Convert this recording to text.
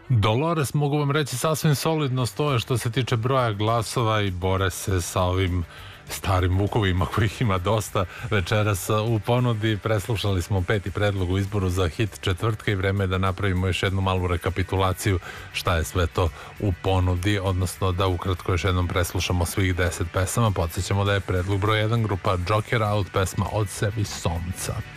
Dolores, mogu vam reći, sasvim solidno stoje što se tiče broja glasova i bore se sa ovim starim vukovima kojih ima dosta večeras u ponudi. Preslušali smo peti predlog u izboru za hit četvrtka i vreme je da napravimo još jednu malu rekapitulaciju šta je sve to u ponudi, odnosno da ukratko još jednom preslušamo svih 10 pesama. Podsjećamo da je predlog broj 1 grupa Joker Out, pesma Od sebi sonca.